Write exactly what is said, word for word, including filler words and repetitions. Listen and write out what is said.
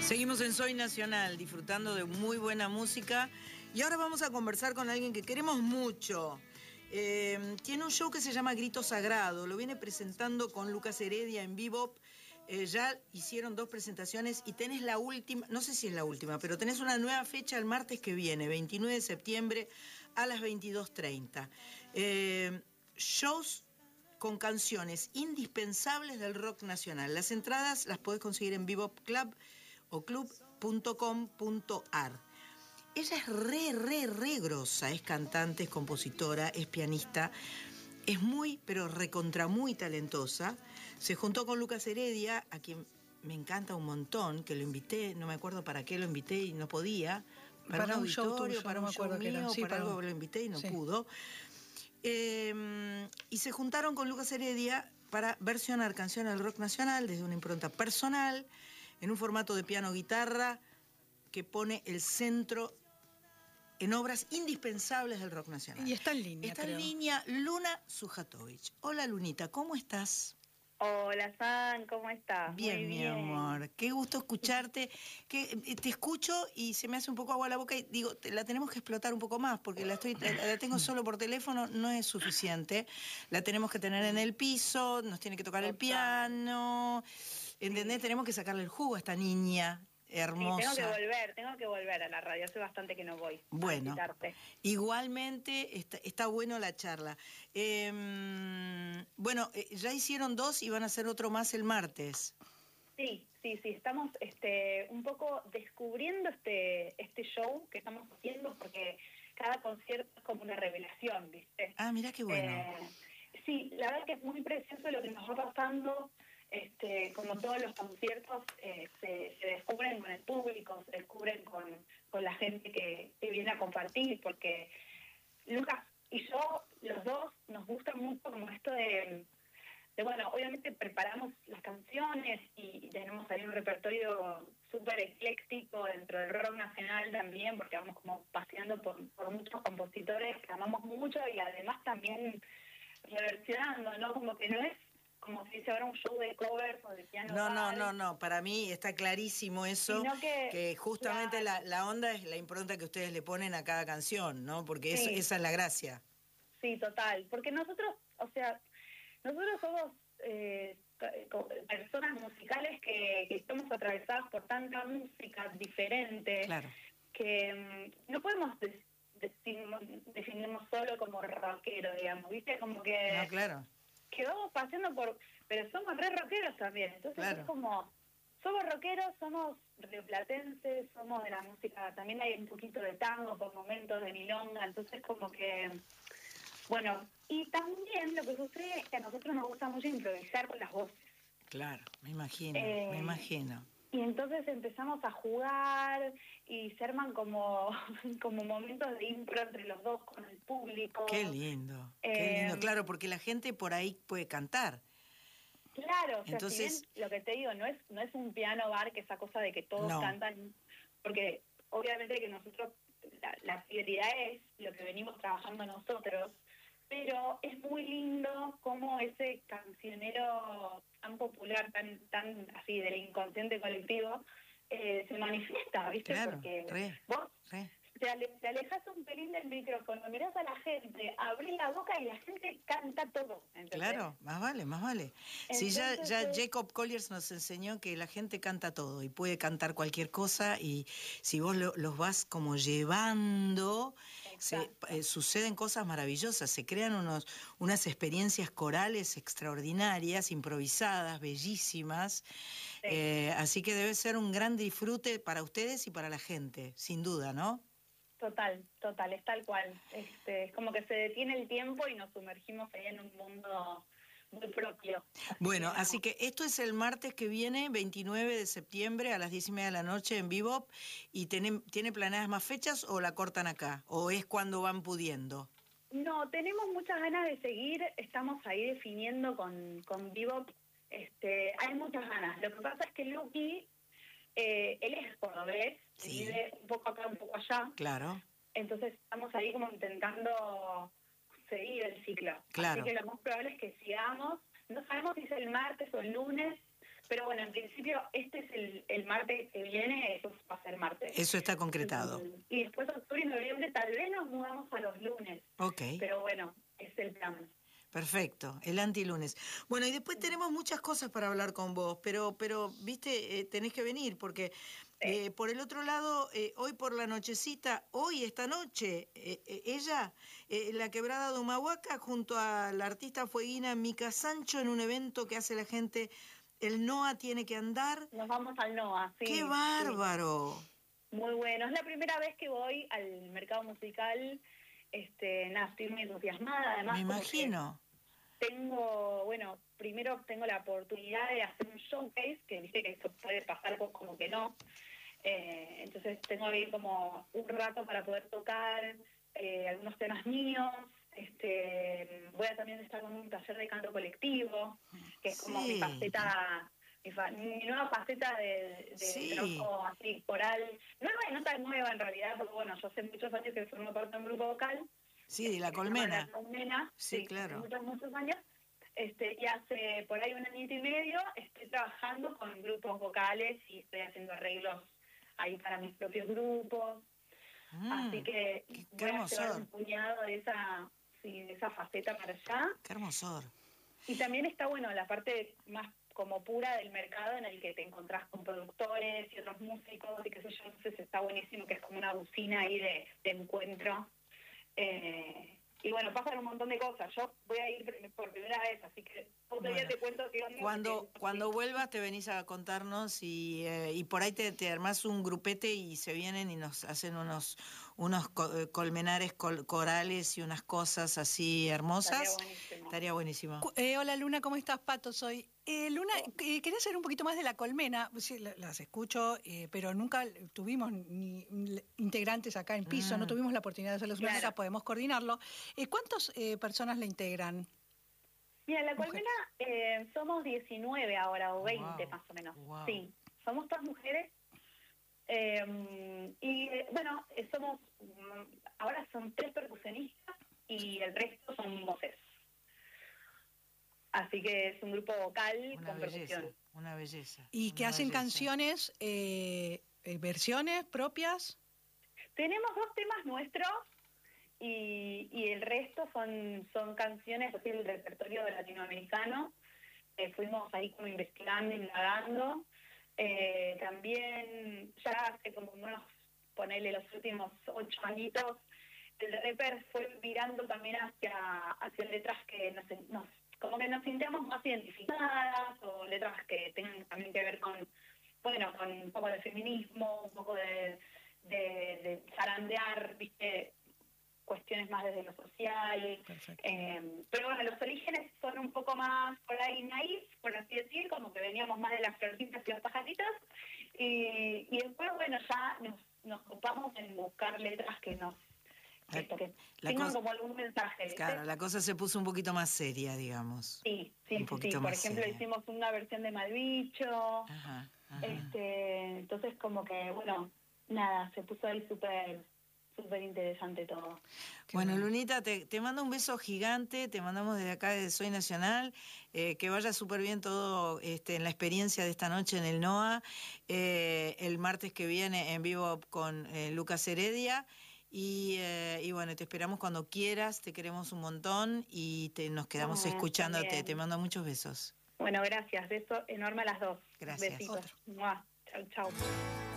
Seguimos en Soy Nacional, disfrutando de muy buena música. Y ahora vamos a conversar con alguien que queremos mucho. Eh, tiene un show que se llama Grito Sagrado. Lo viene presentando con Lucas Heredia en Bebop. Eh, ya hicieron dos presentaciones y tenés la última, no sé si es la última, pero tenés una nueva fecha el martes que viene, veintinueve de septiembre a las veintidós treinta. Eh, shows con canciones indispensables del rock nacional. Las entradas las podés conseguir en Bebop Club o club punto com punto ar. Ella es re, re, re grosa, es cantante, es compositora, es pianista, es muy, pero recontra muy talentosa. Se juntó con Lucas Heredia, a quien me encanta un montón, que lo invité, no me acuerdo para qué lo invité y no podía, para, para un, un auditorio, show tuyo, para no un show mío, sí, para, para algo lo invité y no sí. pudo. Eh, y se juntaron con Lucas Heredia para versionar canciones del rock nacional desde una impronta personal, en un formato de piano-guitarra que pone el centro en obras indispensables del rock nacional. Y está en línea, Está creo. en línea Luna Sujatovich. Hola, Lunita, ¿cómo estás? Hola, San, ¿cómo estás? Bien, Muy mi bien. amor. Qué gusto escucharte. Que te escucho y se me hace un poco agua la boca y digo, te, la tenemos que explotar un poco más porque la, estoy, la, la tengo solo por teléfono, no es suficiente. La tenemos que tener en el piso, nos tiene que tocar Total. el piano. ¿Entendés? Sí. Tenemos que sacarle el jugo a esta niña hermosa. Sí, tengo que volver, tengo que volver a la radio. Hace bastante que no voy bueno, a visitarte. Igualmente está, está bueno la charla. Eh, bueno, ya hicieron dos y van a hacer otro más el martes. Sí, sí, sí. Estamos este, un poco descubriendo este, este show que estamos haciendo porque cada concierto es como una revelación, ¿viste? Ah, mira qué bueno. Eh, sí, la verdad que es muy precioso lo que nos va pasando. Este, como todos los conciertos, eh, se, se descubren con el público, se descubren con, con la gente que, que viene a compartir, porque Lucas y yo, los dos, nos gusta mucho como esto de, de bueno, obviamente preparamos las canciones y, y tenemos ahí un repertorio súper ecléctico dentro del rock nacional también, porque vamos como paseando por, por muchos compositores que amamos mucho y además también reversionando, ¿no? Como que no es como si dice ahora un show de covers o de piano. No, no, bar. no, no, para mí está clarísimo eso, que, que justamente claro. la, la onda es la impronta que ustedes le ponen a cada canción, ¿no? Porque sí. eso, esa es la gracia. Sí, total, porque nosotros, o sea, nosotros somos eh, personas musicales que, que estamos atravesadas por tanta música diferente, claro. que um, no podemos de, decirnos, definirnos solo como rockero, digamos, ¿viste? Como que... No, claro. que vamos paseando por... Pero somos re rockeros también, entonces claro. es como... Somos rockeros, somos rioplatenses, somos de la música... También hay un poquito de tango por momentos, de milonga, entonces como que... Bueno, y también lo que sucede es que a nosotros nos gusta mucho improvisar con las voces. Claro, me imagino, eh, me imagino. Y entonces empezamos a jugar y se arman como, como momentos de impro entre los dos con el público. Qué lindo, eh, qué lindo. Claro, porque la gente por ahí puede cantar. Claro, o sea, entonces, si bien lo que te digo, no es no es un piano bar, que esa cosa de que todos no. cantan, porque obviamente que nosotros, la, la prioridad es lo que venimos trabajando nosotros, pero es muy lindo cómo ese cancionero tan popular, tan tan así del inconsciente colectivo, eh, se manifiesta, ¿viste? Claro, porque re, vos re. Te, ale, te alejas un pelín del micrófono, mirás a la gente, abrís la boca y la gente canta todo, ¿entendés? Claro, más vale, más vale. Si sí, ya, ya Jacob Colliers nos enseñó que la gente canta todo y puede cantar cualquier cosa, y si vos lo, los vas como llevando, se, eh, suceden cosas maravillosas, se crean unos unas experiencias corales extraordinarias, improvisadas, bellísimas, sí. eh, así que debe ser un gran disfrute para ustedes y para la gente, sin duda, ¿no? Total, total, es tal cual. Este, es como que se detiene el tiempo y nos sumergimos ahí en un mundo muy propio. Así bueno, que, así que esto es el martes que viene, veintinueve de septiembre a las diez y media de la noche en Bebop. ¿Y tiene, tiene planeadas más fechas o la cortan acá? ¿O es cuando van pudiendo? No, tenemos muchas ganas de seguir, estamos ahí definiendo con, con Bebop. Este, hay muchas ganas. Lo que pasa es que Luqui... Eh, él es cordobés, sí. Vive un poco acá, un poco allá. Claro. Entonces estamos ahí como intentando seguir el ciclo. Claro. Así que lo más probable es que sigamos. No sabemos si es el martes o el lunes, Pero bueno, en principio este es el, el martes que viene, eso va a ser martes. Eso está concretado. Y, y después octubre y noviembre tal vez nos mudamos a los lunes. Ok. Pero bueno, es el plan. Perfecto, el antilunes. Bueno, y después tenemos muchas cosas para hablar con vos, pero, pero viste, eh, tenés que venir, porque eh, por el otro lado, eh, hoy por la nochecita, hoy, esta noche, eh, eh, ella, eh, la Quebrada de Humahuaca, junto a la artista fueguina Mica Sancho, en un evento que hace la gente, el NOA tiene que andar. Nos vamos al NOA, sí. ¡Qué bárbaro! Sí. Muy bueno, es la primera vez que voy al mercado musical, este, nada, estoy muy entusiasmada, además. Me imagino. Tengo, bueno, primero tengo la oportunidad de hacer un showcase, que viste que eso puede pasar como que no. Eh, entonces tengo ahí como un rato para poder tocar eh, algunos temas míos. Este, voy a también estar con un taller de canto colectivo, que es como sí. mi faceta, mi, fa, mi nueva faceta de, de sí. trabajo así coral. Nueva y no tan nueva en realidad, porque bueno, yo hace muchos años que formo parte de un grupo vocal. Sí, de la Colmena. La Colmena, sí, sí, claro. Muchos, muchos años. Este, y hace por ahí un añito y medio estoy trabajando con grupos vocales y estoy haciendo arreglos ahí para mis propios grupos. Mm, Así que qué, voy qué a llevar un puñado de esa, sí, de esa faceta para allá. Qué hermosor. Y también está, bueno, la parte más como pura del mercado en el que te encontrás con productores y otros músicos y qué sé yo, entonces está buenísimo, que es como una bocina ahí de, de encuentro. Eh, y bueno, pasan un montón de cosas. Yo voy a ir por primera vez, así que otro bueno, día te cuento qué onda. Cuando, porque, cuando vuelvas te venís a contarnos y, eh, y por ahí te, te armás un grupete y se vienen y nos hacen unos, unos colmenares col, corales y unas cosas así hermosas. Estaría buenísimo. Estaría buenísimo. Eh, hola Luna, ¿cómo estás? Pato soy. Eh, Luna, eh, quería saber un poquito más de la Colmena. Sí, las escucho, eh, pero nunca tuvimos ni integrantes acá en piso, mm. no tuvimos la oportunidad de hacerlo, claro. Nunca podemos coordinarlo. Eh, ¿Cuántas eh, personas la integran? Mira, la Colmena eh, somos diecinueve ahora, o veinte wow. más o menos. Wow. Sí, somos todas mujeres. Eh, y bueno, somos, ahora son tres percusionistas y el resto son voces. Así que es un grupo vocal una con belleza, percusión. Una belleza. ¿Y que hacen belleza. canciones, eh, eh, versiones propias? Tenemos dos temas nuestros y, y el resto son, son canciones así del repertorio latinoamericano. Eh, fuimos ahí como investigando, indagando. Eh, también ya hace como unos, ponele los últimos ocho añitos, el reper fue mirando también hacia, hacia letras que nos, nos como que nos sintamos más identificadas, o letras que tengan también que ver con, bueno, con un poco de feminismo, un poco de, de, de zarandear, viste, cuestiones más desde lo social. Eh, pero bueno, los orígenes son un poco más por ahí naif, por así decir, como que veníamos más de las florcitas y las pajaritas, y, y después, bueno, ya nos, nos ocupamos en buscar letras que nos Esto, que la tengan cosa, como algún mensaje. ¿viste? Claro, la cosa se puso un poquito más seria, digamos. Sí, sí, un sí, sí. Por ejemplo, seria. Hicimos una versión de Malbicho. Ajá, ajá. Este, entonces, como que, bueno, nada, se puso ahí súper súper interesante todo. Bueno, bueno, Lunita, te, te mando un beso gigante, te mandamos desde acá, de Soy Nacional, eh, que vaya súper bien todo este, en la experiencia de esta noche en el NOA, eh, el martes que viene en vivo con eh, Lucas Heredia. Y, eh, y bueno, te esperamos cuando quieras, te queremos un montón y te, nos quedamos ah, escuchándote. También. Te mando muchos besos. Bueno, gracias. Beso enorme a las dos. Gracias. Besitos. Chau, chau.